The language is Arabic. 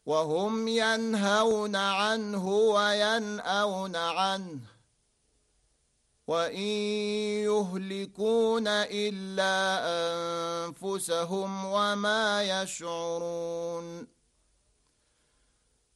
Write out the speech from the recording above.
وهم ينهون عنه وينأون عنه وإن يهلكون إلا أنفسهم وما يشعرون